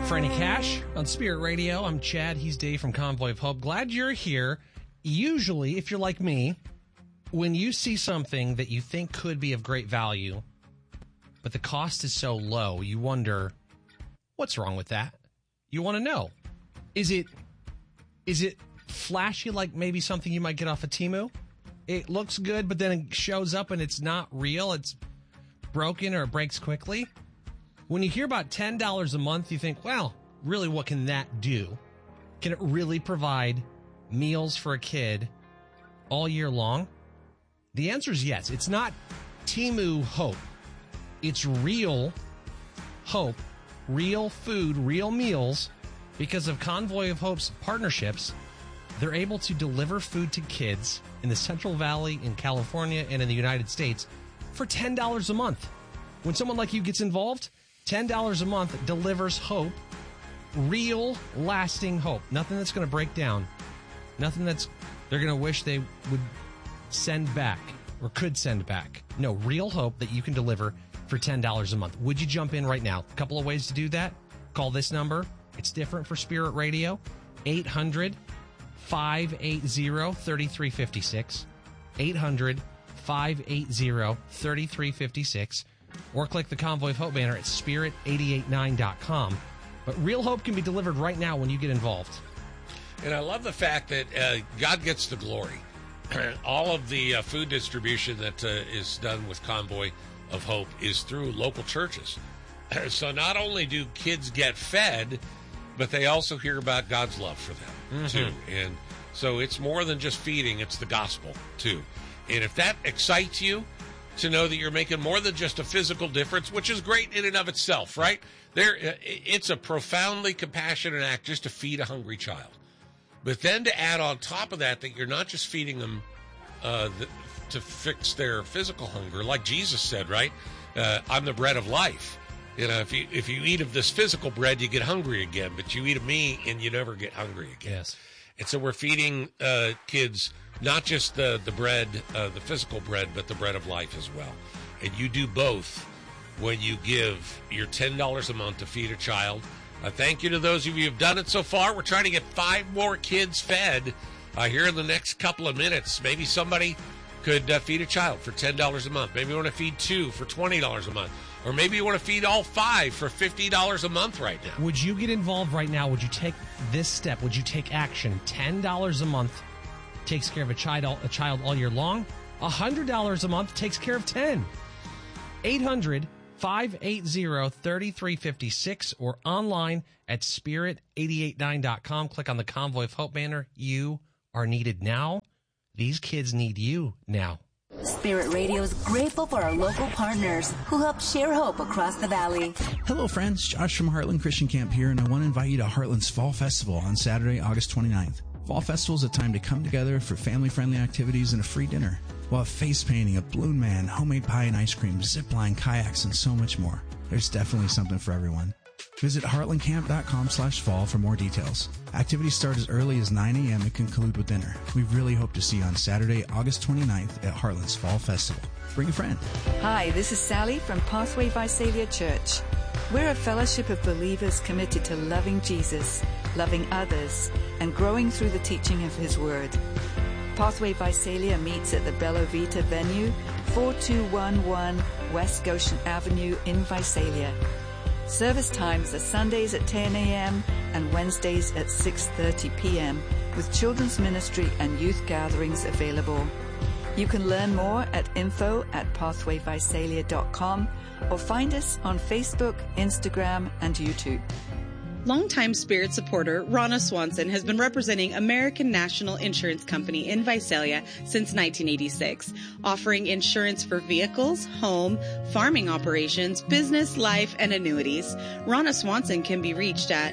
Franny Cash on Spirit Radio. I'm Chad. He's Dave from Convoy of Hope. Glad you're here. Usually, if you're like me, when you see something that you think could be of great value, but the cost is so low, you wonder, what's wrong with that? You want to know. Is it flashy like maybe something you might get off of Temu? It looks good, but then it shows up and it's not real. It's broken or it breaks quickly. When you hear about $10 a month, you think, well, really, what can that do? Can it really provide meals for a kid all year long? The answer is yes. It's not Temu Hope. It's real hope, real food, real meals. Because of Convoy of Hope's partnerships, they're able to deliver food to kids in the Central Valley, in California, and in the United States for $10 a month. When someone like you gets involved, $10 a month delivers hope, real, lasting hope. Nothing that's going to break down. Nothing that's they're going to wish they would send back or could send back. No, real hope that you can deliver for $10 a month. Would you jump in right now? A couple of ways to do that. Call this number. It's different for Spirit Radio. 800-580-3356. 800-580-3356. Or click the Convoy of Hope banner at spirit889.com. But real hope can be delivered right now when you get involved. And I love the fact that God gets the glory. All of the food distribution that is done with Convoy of Hope is through local churches. So not only do kids get fed, but they also hear about God's love for them, too. And so it's more than just feeding, it's the gospel, too. And if that excites you, to know that you're making more than just a physical difference, which is great in and of itself, right? It's a profoundly compassionate act just to feed a hungry child. But then to add on top of that you're not just feeding them to fix their physical hunger, like Jesus said, right? I'm the bread of life. You know, if you eat of this physical bread, you get hungry again, but you eat of me and you never get hungry again. Yes. And so we're feeding kids not just the bread, the physical bread, but the bread of life as well. And you do both when you give your $10 a month to feed a child. Thank you to those of you who've done it so far. We're trying to get 5 more kids fed here in the next couple of minutes. Maybe somebody could feed a child for $10 a month. Maybe you want to feed 2 for $20 a month. Or maybe you want to feed all 5 for $50 a month right now. Would you get involved right now? Would you take this step? Would you take action? $10 a month takes care of a child all year long. $100 a month takes care of 10. 800-580-3356 or online at spirit889.com. Click on the Convoy of Hope banner. You are needed now. These kids need you now. Spirit Radio is grateful for our local partners who help share hope across the valley. Hello, friends. Josh from Heartland Christian Camp here, and I want to invite you to Heartland's Fall Festival on Saturday, August 29th. Fall Festival is a time to come together for family-friendly activities and a free dinner. We'll have face painting, a balloon man, homemade pie and ice cream, zip line, kayaks, and so much more. There's definitely something for everyone. Visit heartlandcamp.com/fall for more details. Activities start as early as 9 a.m. and conclude with dinner. We really hope to see you on Saturday, August 29th at Heartland's Fall Festival. Bring a friend. Hi, this is Sally from Pathway Visalia Church. We're a fellowship of believers committed to loving Jesus, loving others, and growing through the teaching of His Word. Pathway Visalia meets at the Bella Vita venue, 4211 West Goshen Avenue in Visalia. Service times are Sundays at 10 a.m. and Wednesdays at 6:30 p.m. with children's ministry and youth gatherings available. You can learn more at info@pathwayvisalia.com or find us on Facebook, Instagram, and YouTube. Longtime Spirit supporter Ronna Swanson has been representing American National Insurance Company in Visalia since 1986, offering insurance for vehicles, home, farming operations, business, life, and annuities. Ronna Swanson can be reached at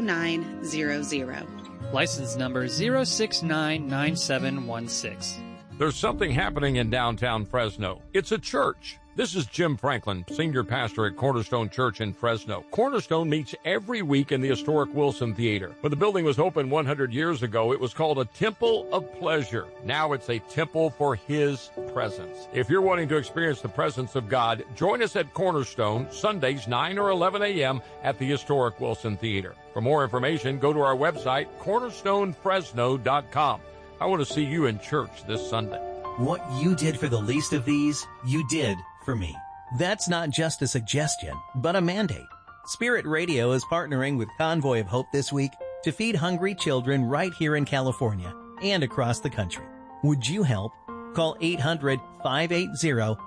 559-733-0900. License number 0699716. There's something happening in downtown Fresno. It's a church. This is Jim Franklin, senior pastor at Cornerstone Church in Fresno. Cornerstone meets every week in the historic Wilson Theater. When the building was opened 100 years ago, it was called a Temple of Pleasure. Now it's a temple for His presence. If you're wanting to experience the presence of God, join us at Cornerstone, Sundays 9 or 11 a.m. at the historic Wilson Theater. For more information, go to our website, cornerstonefresno.com. I want to see you in church this Sunday. What you did for the least of these, you did for me. That's not just a suggestion, but a mandate. Spirit Radio is partnering with Convoy of Hope this week to feed hungry children right here in California and across the country. Would you help? Call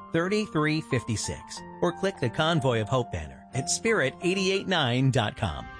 800-580-3356 or click the Convoy of Hope banner at spirit889.com.